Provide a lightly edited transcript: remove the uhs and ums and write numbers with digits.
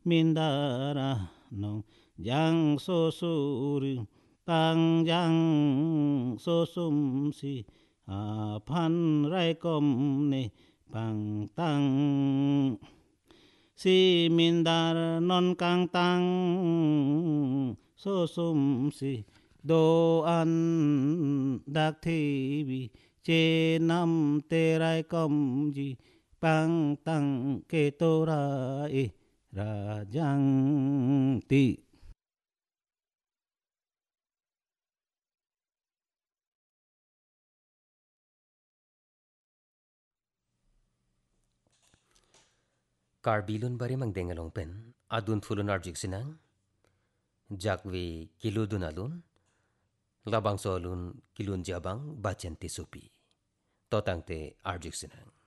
mindara nong jang so suri tang jang so sum si pan rai kom ne bang tang si mindar non kang tang so sum si do an dak thi bi che nam te rai kom ji bang tang ke to ra e ra jang ti. Karbilun bari mang dengalong pen adun fulun arjik sinang jakwi kiludun alun labang solun kilun jabang bacen tisupi totang te arjik sinang.